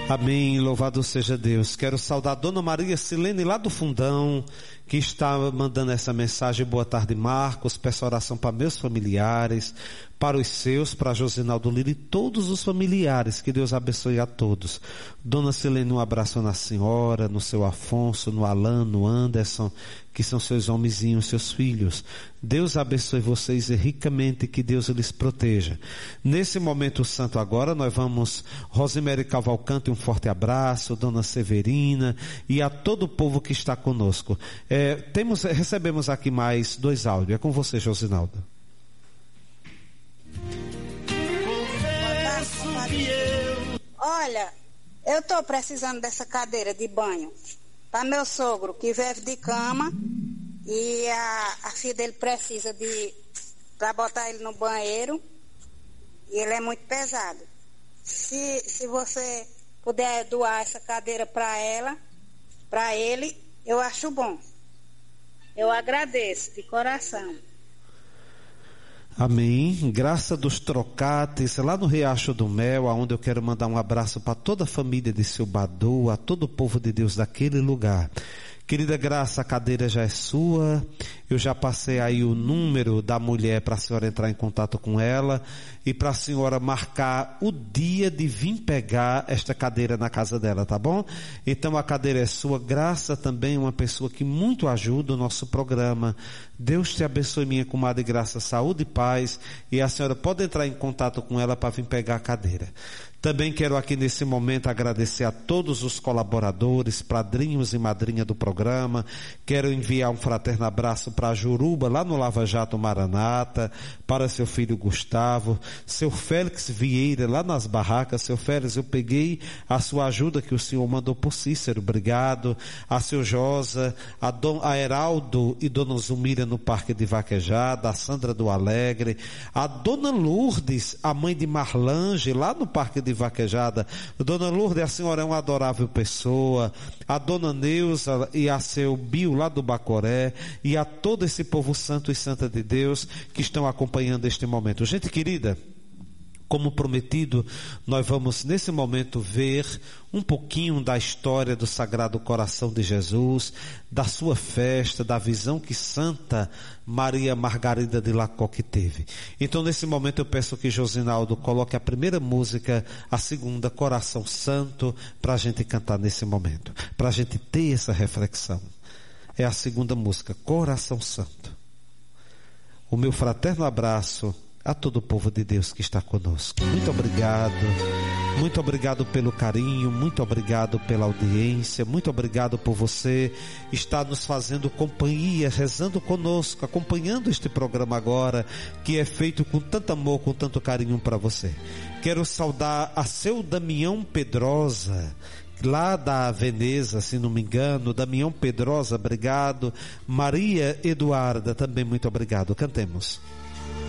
Amém, louvado seja Deus. Quero saudar a Dona Maria Silene lá do Fundão, que está mandando essa mensagem. Boa tarde, Marcos. Peço oração para meus familiares, para os seus, para Josinaldo Lira e todos os familiares. Que Deus abençoe a todos. Dona Silene, um abraço na senhora, no seu Afonso, no Alan, no Anderson, que são seus homenzinhos, seus filhos. Deus abençoe vocês ricamente, que Deus lhes proteja. Nesse momento santo agora, nós vamos, Rosemary Cavalcante, um forte abraço, Dona Severina e a todo o povo que está conosco. Recebemos aqui mais 2 áudios. É com você, Josinaldo. Olha, eu estou precisando dessa cadeira de banho para meu sogro, que vive de cama, e a filha dele precisa para botar ele no banheiro, e ele é muito pesado. Se você puder doar essa cadeira para ele, eu acho bom. Eu agradeço de coração. Amém. Graça dos Trocates, lá no Riacho do Mel, aonde eu quero mandar um abraço para toda a família de seu Badu, a todo o povo de Deus daquele lugar. Querida Graça, a cadeira já é sua. Eu já passei aí o número da mulher para a senhora entrar em contato com ela e para a senhora marcar o dia de vir pegar esta cadeira na casa dela, tá bom? Então a cadeira é sua. Graça também é uma pessoa que muito ajuda o nosso programa. Deus te abençoe, minha comadre Graça, saúde e paz. E a senhora pode entrar em contato com ela para vir pegar a cadeira. Também quero aqui nesse momento agradecer a todos os colaboradores, padrinhos e madrinha do programa. Quero enviar um fraterno abraço para a Juruba, lá no Lava Jato Maranata, para seu filho Gustavo, seu Félix Vieira, lá nas barracas. Seu Félix, eu peguei a sua ajuda que o senhor mandou por Cícero, obrigado. A seu Josa, a Heraldo e Dona Zumira no Parque de Vaquejada, a Sandra do Alegre, a Dona Lourdes, a mãe de Marlange, lá no Parque de Vaquejada. Dona Lourdes, a senhora é uma adorável pessoa. A Dona Neuza e a seu Bio lá do Bacoré, e a todo esse povo santo e santa de Deus que estão acompanhando este momento. Gente querida, como prometido, nós vamos nesse momento ver um pouquinho da história do Sagrado Coração de Jesus, da sua festa, da visão que Santa Maria Margarida de Lacoque teve. Então nesse momento eu peço que Josinaldo coloque a primeira música, a segunda, Coração Santo, para a gente cantar nesse momento, para a gente ter essa reflexão. É a segunda música, Coração Santo. O meu fraterno abraço a todo o povo de Deus que está conosco. Muito obrigado pelo carinho, muito obrigado pela audiência, muito obrigado por você estar nos fazendo companhia, rezando conosco, acompanhando este programa agora, que é feito com tanto amor, com tanto carinho para você. Quero saudar a seu Damião Pedrosa, lá da Veneza, se não me engano. Damião Pedrosa, obrigado. Maria Eduarda, também muito obrigado. Cantemos.